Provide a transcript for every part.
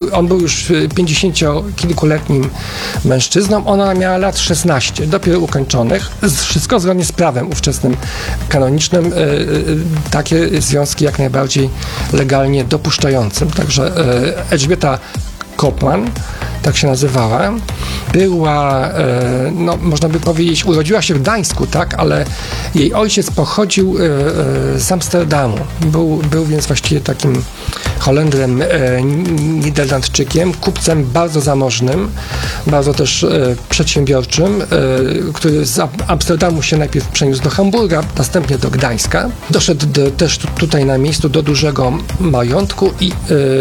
On był już 50-kilkuletnim mężczyzną, ona miała lat 16, dopiero ukończonych. Wszystko zgodnie z prawem ówczesnym kanonicznym, takie związki jak najbardziej legalnie dopuszczającym. Także Elżbieta Kopman, tak się nazywała, była, no, można by powiedzieć, urodziła się w Gdańsku, tak, ale jej ojciec pochodził z Amsterdamu. Był więc właściwie takim Holendrem, Niderlandczykiem, kupcem bardzo zamożnym, bardzo też przedsiębiorczym, który z Amsterdamu się najpierw przeniósł do Hamburga, następnie do Gdańska. Doszedł też tutaj na miejscu do dużego majątku i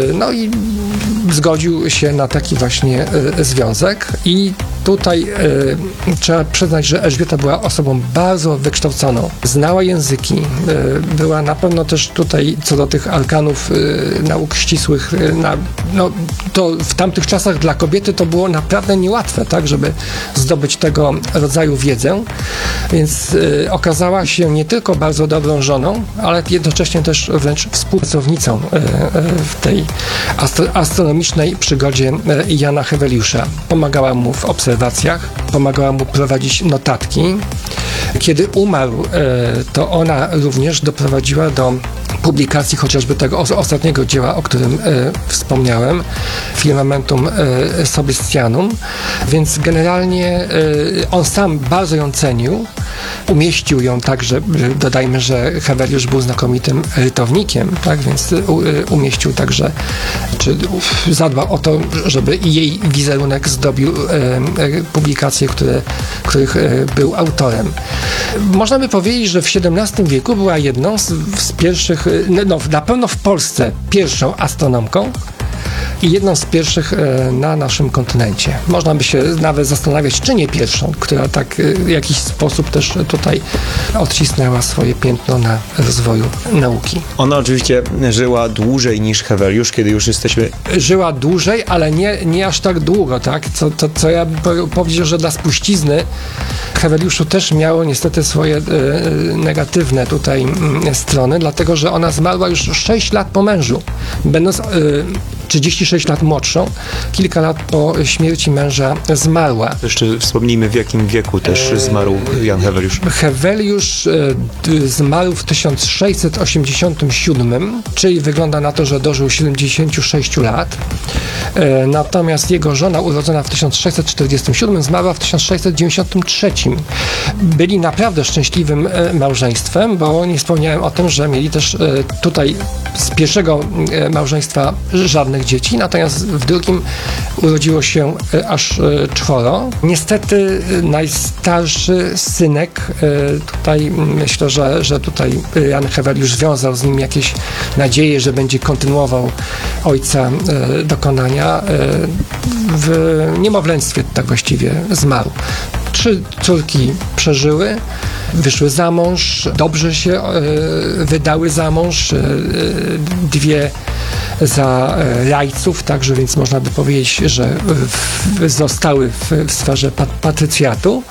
zgodził się na taki właśnie związek. I tutaj trzeba przyznać, że Elżbieta była osobą bardzo wykształconą. Znała języki, była na pewno też tutaj co do tych arkanów nauk ścisłych, to w tamtych czasach dla kobiety to było naprawdę niełatwe, tak, żeby zdobyć tego rodzaju wiedzę, więc okazała się nie tylko bardzo dobrą żoną, ale jednocześnie też wręcz współpracownicą w tej astronomicznej przygodzie Jana Heweliusza. Pomagała mu w obserwacjach, pomagała mu prowadzić notatki. Kiedy umarł, to ona również doprowadziła do publikacji chociażby tego ostatniego dzieła, o którym wspomniałem, Firmamentum Sobestianum, więc generalnie on sam bardzo ją cenił, umieścił ją tak, że dodajmy, że Heweliusz był znakomitym rytownikiem, tak, więc umieścił także, czy zadbał o to, żeby jej wizerunek zdobił publikacje, których był autorem. Można by powiedzieć, że w XVII wieku była jedną z pierwszych, na pewno w Polsce pierwszą astronomką i jedną z pierwszych na naszym kontynencie. Można by się nawet zastanawiać, czy nie pierwszą, która tak w jakiś sposób też tutaj odcisnęła swoje piętno na rozwoju nauki. Ona oczywiście żyła dłużej niż Heweliusz, kiedy już jesteśmy... Żyła dłużej, ale nie aż tak długo, tak? Co ja bym powiedział, że dla spuścizny Heweliuszu też miało niestety swoje negatywne tutaj strony, dlatego, że ona zmarła już 6 lat po mężu, będąc 36 lat młodszą, kilka lat po śmierci męża zmarła. Jeszcze wspomnijmy, w jakim wieku też zmarł Jan Heweliusz. Heweliusz zmarł w 1687, czyli wygląda na to, że dożył 76 lat. Natomiast jego żona, urodzona w 1647, zmarła w 1693. Byli naprawdę szczęśliwym małżeństwem, bo nie wspomniałem o tym, że mieli też tutaj z pierwszego małżeństwa żadnych dzieci, natomiast w drugim urodziło się aż 4. Niestety najstarszy synek, tutaj myślę, że tutaj Jan Heweliusz wiązał z nim jakieś nadzieje, że będzie kontynuował ojca dokonania. W niemowlęctwie tak właściwie zmarł. 3 córki przeżyły, wyszły za mąż, dobrze się wydały za mąż, 2 za rajców, także więc można by powiedzieć, że zostały w sferze patrycjatu.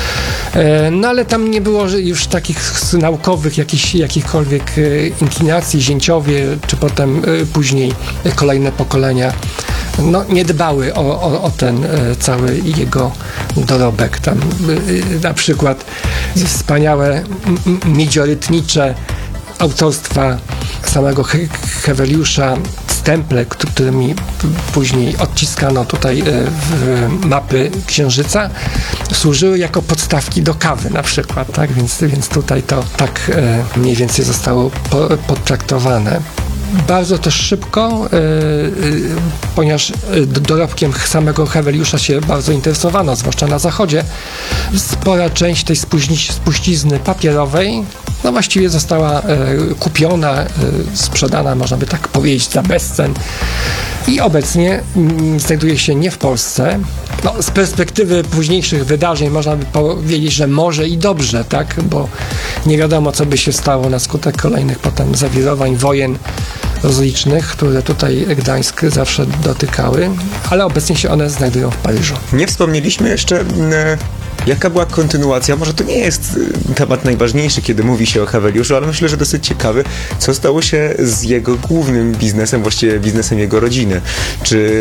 No ale tam nie było już takich naukowych jakichkolwiek inklinacji, zięciowie, czy potem później kolejne pokolenia nie dbały o ten cały jego dorobek. Tam na przykład wspaniałe miedziorytnicze autorstwa samego Heweliusza, stemple, którymi później odciskano tutaj mapy Księżyca, służyły jako podstawki do kawy na przykład, tak? Więc tutaj to tak mniej więcej zostało potraktowane. Bardzo też szybko, ponieważ dorobkiem samego Heweliusza się bardzo interesowano, zwłaszcza na Zachodzie, spora część tej spuścizny papierowej właściwie została kupiona, sprzedana, można by tak powiedzieć, za bezcen i obecnie znajduje się nie w Polsce. Z perspektywy późniejszych wydarzeń można by powiedzieć, że może i dobrze, tak? Bo nie wiadomo, co by się stało na skutek kolejnych potem zawirowań, wojen rozlicznych, które tutaj Gdańsk zawsze dotykały, ale obecnie się one znajdują w Paryżu. Nie wspomnieliśmy jeszcze, jaka była kontynuacja. Może to nie jest temat najważniejszy, kiedy mówi się o Heweliuszu, ale myślę, że dosyć ciekawy, co stało się z jego głównym biznesem, właściwie biznesem jego rodziny. Czy